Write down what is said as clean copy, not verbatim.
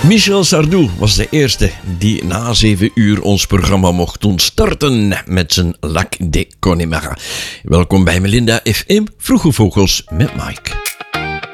Michel Sardou was de eerste die na 7 uur ons programma mocht doen starten met zijn Lac de Connemara. Welkom bij Melinda FM, Vroege Vogels met Mike.